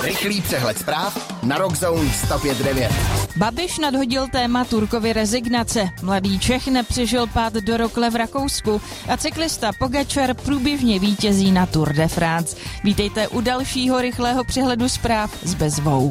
Rychlý přehled zpráv na Rockzone 105.9. Babiš nadhodil téma Turkovy rezignace. Mladý Čech nepřežil pád do rokle v Rakousku a cyklista Pogačar průběžně vítězí na Tour de France. Vítejte u dalšího rychlého přehledu zpráv s Bezvou.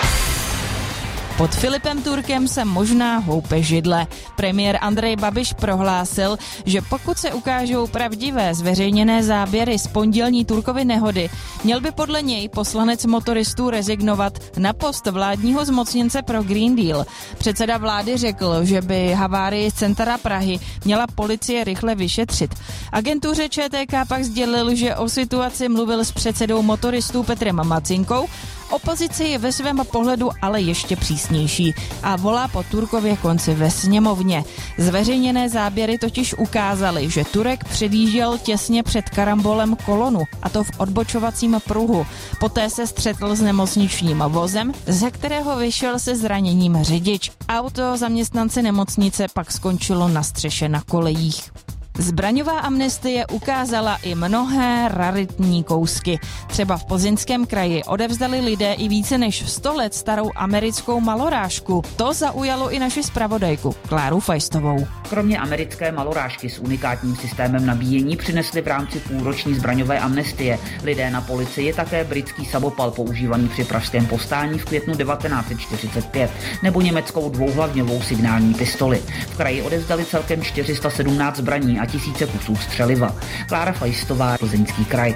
Pod Filipem Turkem se možná houpe židle. Premiér Andrej Babiš prohlásil, že pokud se ukážou pravdivé zveřejněné záběry z pondělní Turkovy nehody, měl by podle něj poslanec motoristů rezignovat na post vládního zmocněnce pro Green Deal. Předseda vlády řekl, že by havárii z centra Prahy měla policie rychle vyšetřit. Agentuře ČTK pak sdělil, že o situaci mluvil s předsedou motoristů Petrem Macinkou. Opozice je ve svém pohledu ale ještě přísnější a volá po Turkově konci ve sněmovně. Zveřejněné záběry totiž ukázaly, že Turek předjížděl těsně před karambolem kolonu, a to v odbočovacím pruhu. Poté se střetl s nemocničním vozem, ze kterého vyšel se zraněním řidič. Auto zaměstnance nemocnice pak skončilo na střeše na kolejích. Zbraňová amnestie ukázala i mnohé raritní kousky. Třeba v Plzeňském kraji odevzdali lidé i více než 100 let starou americkou malorážku. To zaujalo i naši zpravodajku Kláru Fajstovou. Kromě americké malorážky s unikátním systémem nabíjení přinesli v rámci půlroční zbraňové amnestie lidé na policii také britský samopal používaný při pražském povstání v květnu 1945 nebo německou dvouhlavňovou signální pistoli. V kraji odevzdali celkem 417 zbraní a tisíce kusů střeliva. Klára Fajstová, Plzeňský kraj.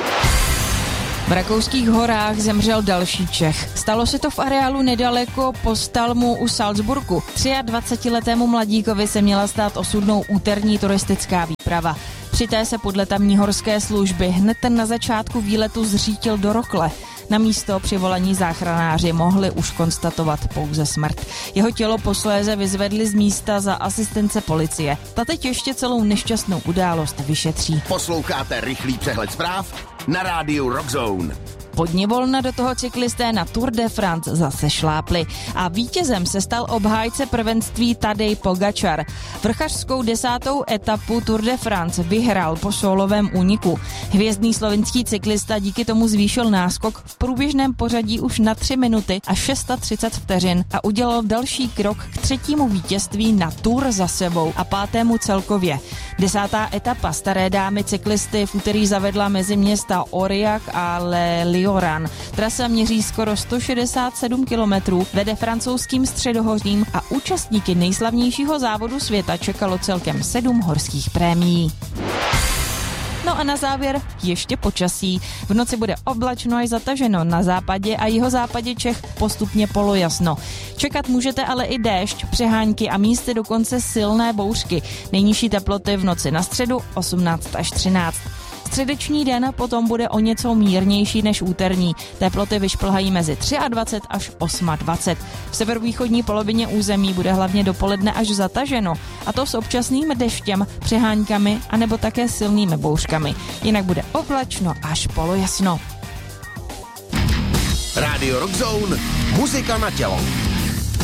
V rakouských horách zemřel další Čech. Stalo se to v areálu nedaleko Postalmu u Salzburgu. 23letému mladíkovi se měla stát osudnou úterní turistická výprava. Při té se podle tamní horské služby hned na začátku výletu zřítil do rokle. Na místo při volání záchranáři mohli už konstatovat pouze smrt. Jeho tělo posléze vyzvedli z místa za asistence policie. Ta teď ještě celou nešťastnou událost vyšetří. Posloucháte rychlý přehled zpráv na rádiu Rockzone. Po dni volna do toho cyklisté na Tour de France zase šlápli a vítězem se stal obhájce prvenství Tadej Pogačar. Vrchařskou 10. etapu Tour de France vyhrál po sólovém úniku. Hvězdný slovinský cyklista díky tomu zvýšil náskok v průběžném pořadí už na 3 minuty a 630 vteřin a udělal další krok k 3. vítězství na Tour za sebou a 5. celkově. 10. etapa staré dámy cyklisty v úterý zavedla mezi města Aurillac a Le Lioran. Trasa měří skoro 167 kilometrů, vede francouzským středohořím a účastníky nejslavnějšího závodu světa čekalo celkem 7 horských prémií. No a na závěr ještě počasí. V noci bude oblačno až zataženo, na západě a jihozápadě Čech postupně polojasno. Čekat můžete ale i déšť, přehánky a místy dokonce silné bouřky. Nejnižší teploty v noci na středu 18 až 13. Středeční den potom bude o něco mírnější než úterní. Teploty vyšplhají mezi 23 až 28. V severovýchodní polovině území bude hlavně dopoledne až zataženo, a to s občasným deštěm, přeháňkami anebo také silnými bouřkami. Jinak bude oblačno až polojasno. Rádio Rockzone, muzika na tělo.